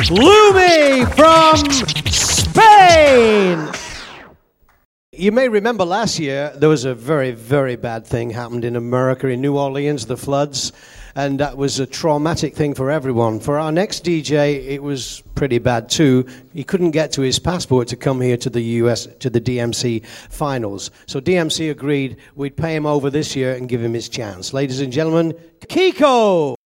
Lumi from Spain. You may remember last year there was a very, very bad thing happened in America, in New Orleans, the floods, and that was a traumatic thing for everyone. For our next DJ, it was pretty bad too. He couldn't get to his passport to come here to the US, to the DMC finals. So DMC agreed we'd pay him over this year and give him his chance. Ladies and gentlemen, Kiko!